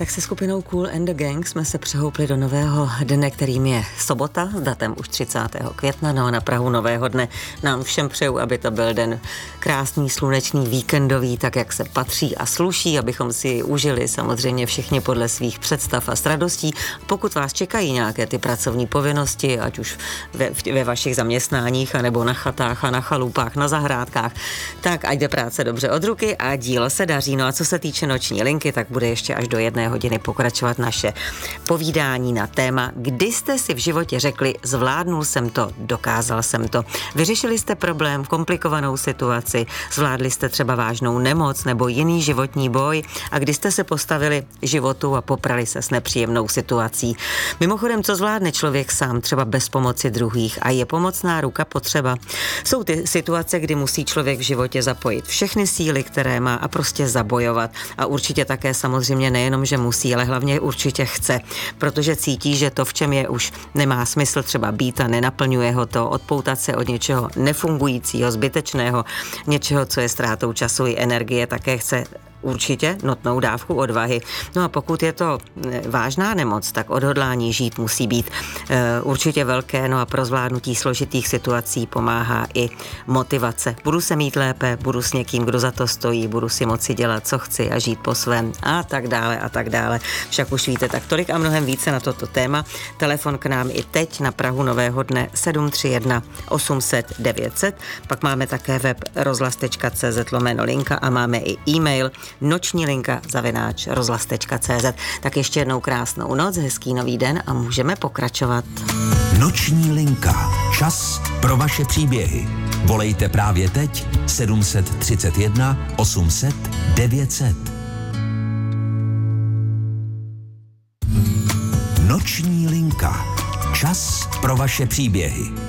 Tak se skupinou Kool and the Gang jsme se přehoupli do nového dne, kterým je sobota s datem už 30. května. No a na prahu nového dne nám všem přeju, aby to byl den krásný, slunečný, víkendový, tak jak se patří a sluší, abychom si ji užili samozřejmě všichni podle svých představ a radostí. Pokud vás čekají nějaké ty pracovní povinnosti, ať už ve vašich zaměstnáních, anebo na chatách a na chalupách, na zahrádkách, tak ať jde práce dobře od ruky a dílo se daří. No a co se týče noční linky, tak bude ještě až do 1 hodiny pokračovat naše povídání na téma, kdy jste si v životě řekli, zvládnul jsem to, dokázal jsem to. Vyřešili jste problém, komplikovanou situaci, zvládli jste třeba vážnou nemoc nebo jiný životní boj a kdy jste se postavili životu a poprali se s nepříjemnou situací. Mimochodem, co zvládne člověk sám, třeba bez pomoci druhých, a je pomocná ruka potřeba? Jsou ty situace, kdy musí člověk v životě zapojit všechny síly, které má, a prostě zabojovat. A určitě také samozřejmě nejenom, že musí, ale hlavně určitě chce, protože cítí, že to, v čem je, už nemá smysl třeba být a nenaplňuje ho to, odpoutat se od něčeho nefungujícího, zbytečného, něčeho, co je ztrátou času i energie, také chce určitě notnou dávku odvahy. No a pokud je to vážná nemoc, tak odhodlání žít musí být určitě velké, no a pro zvládnutí složitých situací pomáhá i motivace. Budu se mít lépe, budu s někým, kdo za to stojí, budu si moci dělat, co chci a žít po svém a tak dále a tak dále. Však už víte tak tolik a mnohem více na toto téma. Telefon k nám i teď na prahu nového dne 731 800 900. Pak máme také web rozhlas.cz/linka a máme i e-mail noční linka @rozhlas.cz. Tak ještě jednou krásnou noc, hezký nový den a můžeme pokračovat. Noční linka. Čas pro vaše příběhy. Volejte právě teď 731 800 900. Noční linka. Čas pro vaše příběhy.